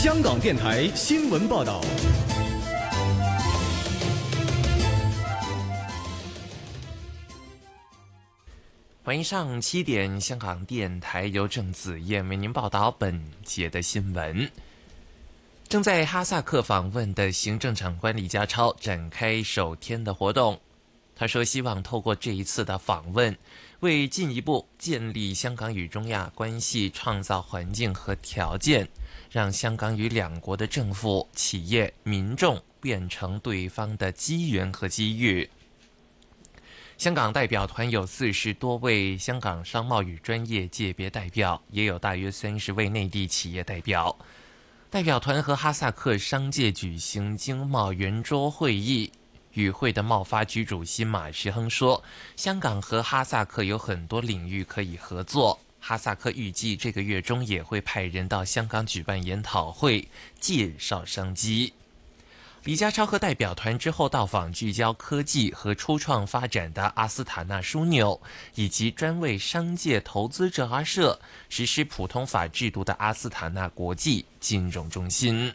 香港电台新闻报道。 欢迎上7点，香港电台由郑子燕为您报道本节的新闻。正在哈萨克访问的行政长官李家超展开首天的活动。他说希望透过这一次的访问，为进一步建立香港与中亚关系创造环境和条件，让香港与两国的政府、企业、民众变成对方的机缘和机遇。香港代表团有40多位香港商贸与专业界别代表，也有大约30位内地企业代表。代表团和哈萨克商界举行经贸圆桌会议。与会的贸发局主席马时亨说，香港和哈萨克有很多领域可以合作。哈萨克预计这个月中也会派人到香港举办研讨会，介绍商机。李家超和代表团之后到访聚焦科技和初创发展的阿斯塔纳枢纽，以及专为商界投资者而设、实施普通法制度的阿斯塔纳国际金融中心。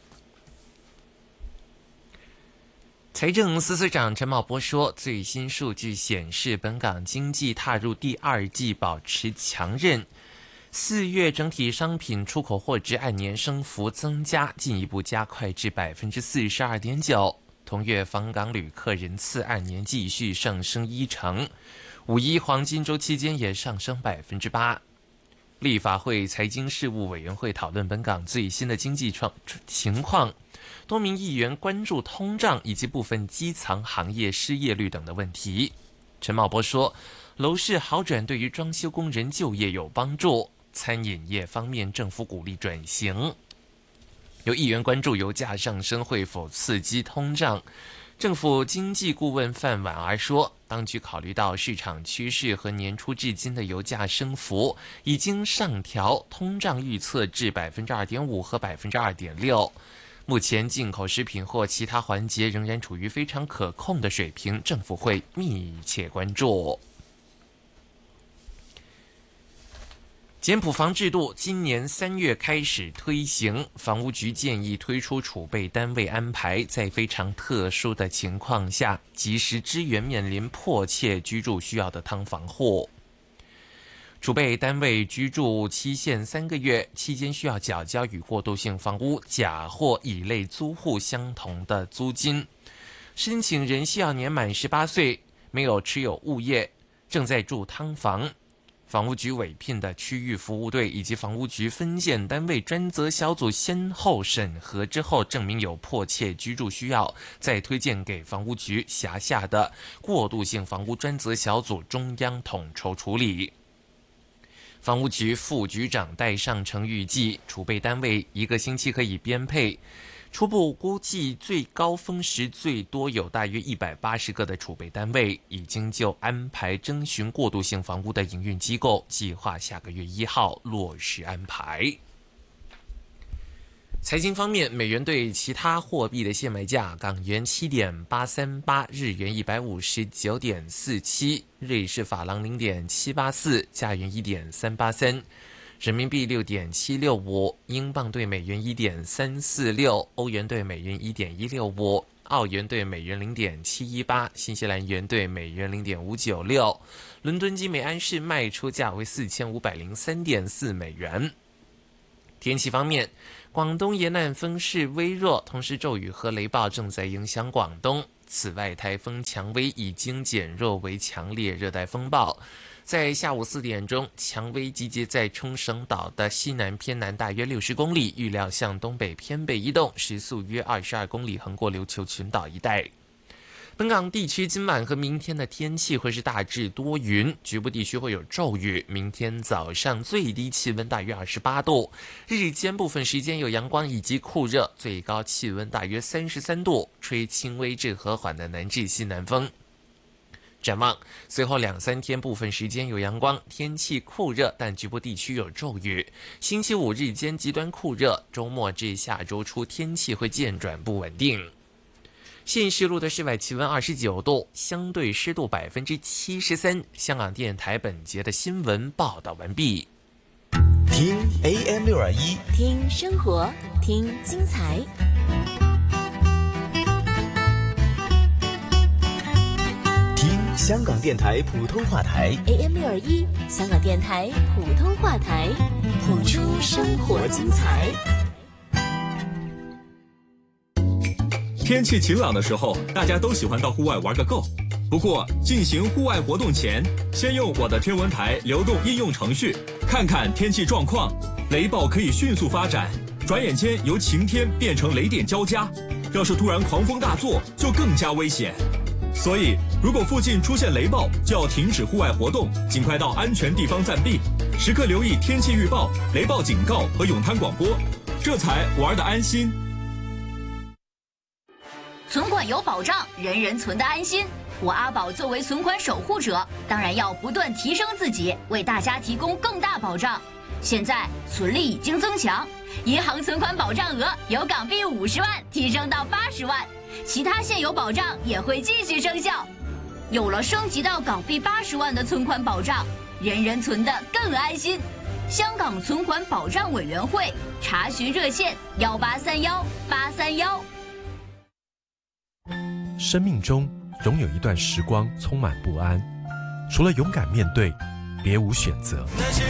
财政司司长陈茂波说，最新数据显示，本港经济踏入第2季保持强韧，4月整体商品出口货值按年升幅增加，进一步加快至 42.9%。同月访港旅客人次按年继续上升1%，五一黄金周期间也上升 8%。立法会财经事务委员会讨论本港最新的经济情况，多名议员关注通胀以及部分基层行业失业率等的问题。陈茂波说，楼市好转对于装修工人就业有帮助，餐饮业方面政府鼓励转型。有议员关注油价上升会否刺激通胀，政府经济顾问范婉儿说，当局考虑到市场趋势和年初至今的油价升幅，已经上调通胀预测至 2.5% 和 2.6%。目前进口食品或其他环节仍然处于非常可控的水平，政府会密切关注。简埔房制度今年3月开始推行，房屋局建议推出储备单位安排，在非常特殊的情况下，及时支援面临迫切居住需要的劏房户。储备单位居住期限3个月，期间需要缴交与过渡性房屋甲或乙类租户相同的租金。申请人需要年满18岁，没有持有物业，正在住劏房。房屋局委聘的区域服务队以及房屋局分县单位专责小组先后审核之后，证明有迫切居住需要，再推荐给房屋局辖下的过渡性房屋专责小组中央统筹处理。房屋局副局长戴尚成预计，储备单位1个星期可以编配，初步估计最高峰时最多有大约180个的储备单位，已经就安排征询过渡性房屋的营运机构，计划下个月1号落实安排。财经方面，美元对其他货币的现卖价：港元7.838，日元159.47，瑞士法郎0.784，加元1.383。人民币6.765，英镑对美元1.346，欧元对美元1.165，澳元对美元0.718，新西兰元对美元0.596。伦敦金每安士卖出价为4503.4美元。天气方面，广东沿岸风势微弱，同时骤雨和雷暴正在影响广东。此外，台风蔷薇已经减弱为强烈热带风暴。在下午4点钟，蔷薇集结在冲绳岛的西南偏南大约60公里，预料向东北偏北移动，时速约22公里，横过琉球群岛一带。本港地区今晚和明天的天气会是大致多云，局部地区会有骤雨。明天早上最低气温大约28度，日间部分时间有阳光以及酷热，最高气温大约33度，吹轻微至和缓的南至西南风。展望随后2-3天部分时间有阳光，天气酷热，但局部地区有骤雨。星期5日间极端酷热，周末至下周初天气会渐转不稳定。现时录的室外气温29度，相对湿度73%。香港电台本节的新闻报道完毕。 听 AM621， 听生活听精彩。 听香港电台普通话台 AM621，香港电台普通话台，谱出生活精彩。 天气晴朗的时候，大家都喜欢到户外玩个够。不过，进行户外活动前，先用我的天文台流动应用程序看看天气状况。雷暴可以迅速发展，转眼间由晴天变成雷电交加。要是突然狂风大作，就更加危险。所以，如果附近出现雷暴，就要停止户外活动，尽快到安全地方暂避，时刻留意天气预报、雷暴警告和泳滩广播，这才玩得安心。 存款有保障，人人存得安心。我阿宝作为存款守护者，当然要不断提升自己，为大家提供更大保障。现在存利已经增强，银行存款保障额由港币50万提升到80万，其他现有保障也会继续生效。有了升级到港币80万的存款保障，人人存得更安心。香港存款保障委员会查询热线1831-831。 生命中总有一段时光充满不安，除了勇敢面对，别无选择。 那些